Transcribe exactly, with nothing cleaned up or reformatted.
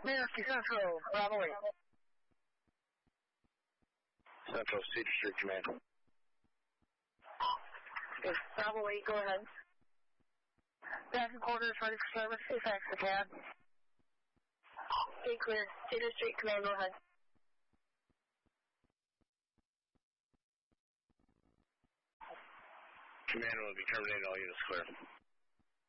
Mayorski Central, Bravo eight. Central, Cedar Street Command. Yes, Bravo eight, go ahead. Traffic quarters ready for service. It's extra cab. Stay clear. Cedar Street Command, go ahead. Command will be terminated. All units clear.